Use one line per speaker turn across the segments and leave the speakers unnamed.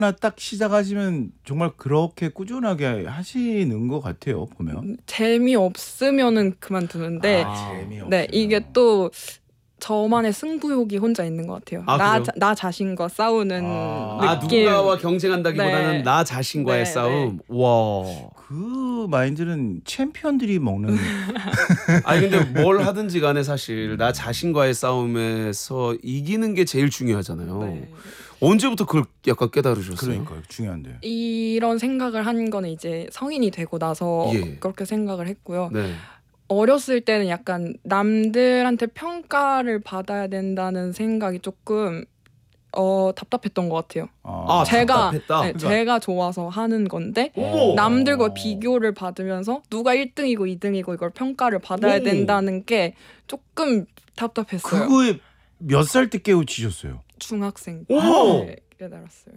딱 시작하시면 정말 그렇게 꾸준하게 하시는 것 같아요. 보면.
재미없으면은 그만두는데
재미없어요.
네, 이게 또 저만의 승부욕이 혼자 있는 것 같아요.
그래요?
나 자신과 싸우는 느낌.
누군가와 경쟁한다기보다는
네.
나 자신과의
네,
싸움. 와.
그 마인드는 챔피언들이 먹는.
아니 근데 뭘 하든지 간에 사실 나 자신과의 싸움에서 이기는 게 제일 중요하잖아요.
네.
언제부터 그걸 약간 깨달으셨어요?
그러니까요. 중요한데.
이런 생각을 한 거는 이제 성인이 되고 나서
예.
그렇게 생각을 했고요.
네.
어렸을 때는 약간 남들한테 평가를 받아야 된다는 생각이 조금 답답했던 것 같아요.
답답했다.
네, 제가 좋아서 하는 건데
어머.
남들과 비교를 받으면서 누가 1등이고 2등이고 이걸 평가를 받아야
오.
된다는 게 조금 답답했어요.
그거에 몇 살 때 깨우치셨어요?
중학생
어머.
때 깨달았어요.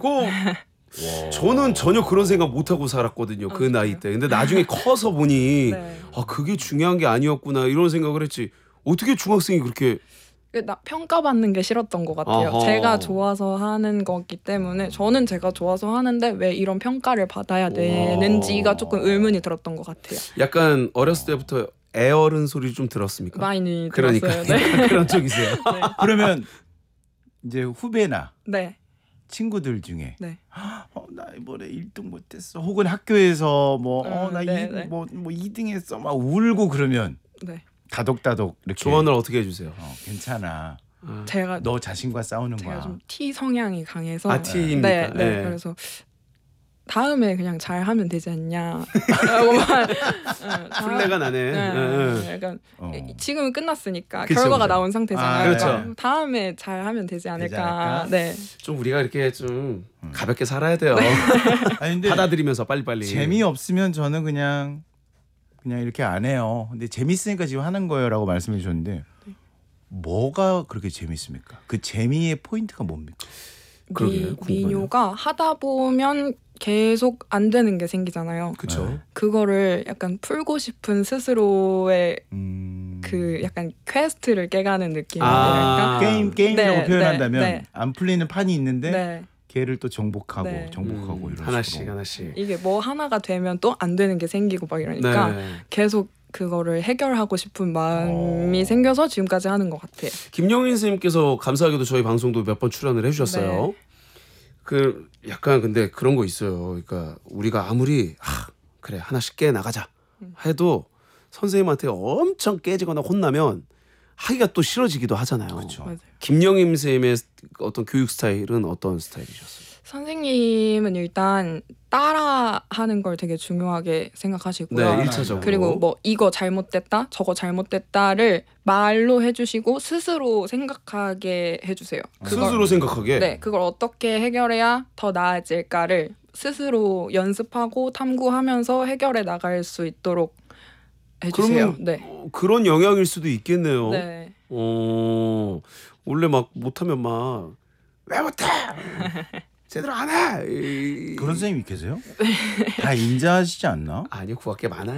저는 전혀 그런 생각 못 하고 살았거든요. 그
진짜요?
나이 때. 근데 나중에 커서 보니
네.
그게 중요한 게 아니었구나 이런 생각을 했지. 어떻게 중학생이 그렇게
평가받는 게 싫었던 것 같아요.
아하.
제가 좋아서 하는 거기 때문에 저는 제가 좋아서 하는데 왜 이런 평가를 받아야 되는지가 조금 의문이 들었던 것 같아요.
약간 어렸을 때부터 애어른 소리 좀 들었습니까?
많이
그러니까
들었어요. 네.
그런 쪽이세요.
네.
그러면 이제 후배나
네.
친구들 중에
네.
나 이번에 1등 못했어. 혹은 학교에서 나
네,
2등 했어. 막 울고 그러면
네.
다독다독 이렇게
조언을 어떻게 해주세요?
괜찮아.
제가
너 자신과 싸우는
제가
거야.
좀 T 성향이 강해서
T입니까?
네, 네. 그래서 다음에 그냥 잘하면 되지 않냐. 라고만
플레가 나네.
네. 약간 지금은 끝났으니까
그쵸,
결과가
그쵸.
나온 상태잖아요.
그렇죠.
그러니까 다음에 잘하면 되지 않을까. 네.
좀 우리가 이렇게 좀 가볍게 살아야 돼요.
아니 근데
받아들이면서 빨리빨리.
재미없으면 저는 그냥 이렇게 안 해요. 근데 재밌으니까 지금 하는 거예요라고 말씀해 주셨는데 뭐가 그렇게 재밌습니까? 그 재미의 포인트가 뭡니까?
미녀가 하다 보면 계속 안 되는 게 생기잖아요.
그렇죠.
그거를 약간 풀고 싶은 스스로의 그 약간 퀘스트를 깨가는 느낌이랄까.
게임이라고
네,
표현한다면
네.
안 풀리는 판이 있는데
네.
걔를 또 정복하고
네.
정복하고 이런
하나씩
식으로.
하나씩.
이게 뭐 하나가 되면 또 안 되는 게 생기고 막 이러니까
네.
계속 그거를 해결하고 싶은 마음이 생겨서 지금까지 하는 것 같아요.
김영인 선생님께서 감사하게도 저희 방송도 몇 번 출연을 해주셨어요.
네.
그 약간 근데 그런 거 있어요. 그러니까 우리가 아무리 그래 하나씩 깨 나가자 해도 선생님한테 엄청 깨지거나 혼나면 하기가 또 싫어지기도 하잖아요.
그렇죠.
맞아요.
김영임 선생님의 어떤 교육 스타일은 어떤 스타일이셨어요?
선생님은 일단 따라하는 걸 되게 중요하게 생각하시고요.
네, 1차적으로.
그리고 뭐 이거 잘못됐다, 저거 잘못됐다를 말로 해주시고 스스로 생각하게 해주세요.
스스로 생각하게.
네, 그걸 어떻게 해결해야 더 나아질까를 스스로 연습하고 탐구하면서 해결해 나갈 수 있도록 해주세요.
그러면
네.
그런 영향일 수도 있겠네요.
네.
원래 막 못하면 막 왜 못해? 제대로 안 해.
그런 선생님이 계세요? 다 인자하시지 않나?
아니요, 그밖에 많아요.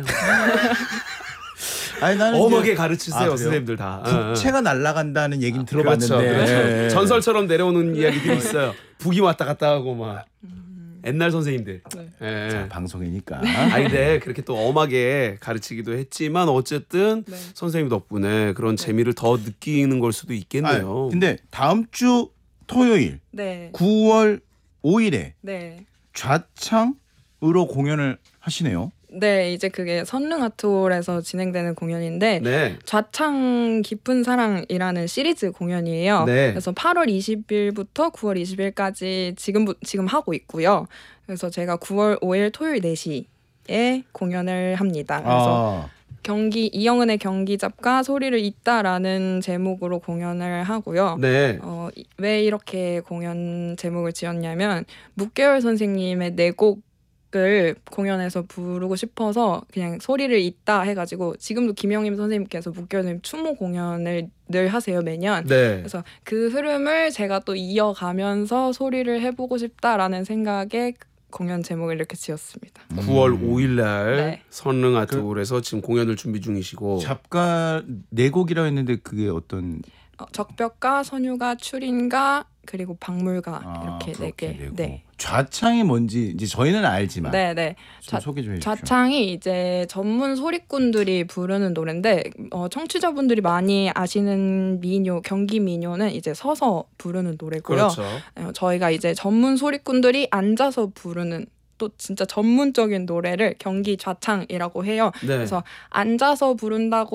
아니 나는
엄하게
이제-
가르치세요,
그래요?
선생님들 다.
국채가 날아간다는 얘기는 들어봤는데
그렇죠. 전설처럼 내려오는 이야기들이 있어요. 북이 왔다 갔다 하고 막 옛날 선생님들.
네.
예.
자, 방송이니까.
아니 근데 그렇게 또 엄하게 가르치기도 했지만 어쨌든
네.
선생님 덕분에 그런 재미를 더 느끼는 걸 수도 있겠네요.
근데 다음 주 토요일
네.
9월 5일에
네.
좌창으로 공연을 하시네요.
네, 이제 그게 선릉아트홀에서 진행되는 공연인데
네.
좌창 깊은 사랑이라는 시리즈 공연이에요.
네.
그래서 8월 20일부터 9월 20일까지 지금 하고 있고요. 그래서 제가 9월 5일 토요일 4시에 공연을 합니다. 그래서 이영은의 경기잡과 소리를 잇다라는 제목으로 공연을 하고요.
네.
왜 이렇게 공연 제목을 지었냐면 묵계열 선생님의 네 곡을 공연에서 부르고 싶어서 그냥 소리를 잇다 해가지고 지금도 김영임 선생님께서 묵계열 선생님 추모 공연을 늘 하세요, 매년.
네.
그래서 그 흐름을 제가 또 이어가면서 소리를 해보고 싶다라는 생각에 공연 제목을 이렇게 지었습니다.
9월 5일 날
네.
선릉아트홀에서 지금 공연을 준비 중이시고
잡가 네 곡이라고 했는데 그게 어떤
적벽가, 선유가, 추린가, 그리고 박물가 이렇게 네
그렇게
개.
되고.
네.
좌창이 뭔지 이제 저희는 알지만
네.
좀 소개 좀 해주십시오.
좌창이 이제 전문 소리꾼들이 부르는 노래인데 청취자분들이 많이 아시는 민요, 경기 민요는 이제 서서 부르는 노래고요.
그렇죠.
저희가 이제 전문 소리꾼들이 앉아서 부르는 또 진짜 전문적인 노래를 경기 좌창이라고 해요.
네.
그래서 앉아서 부른다고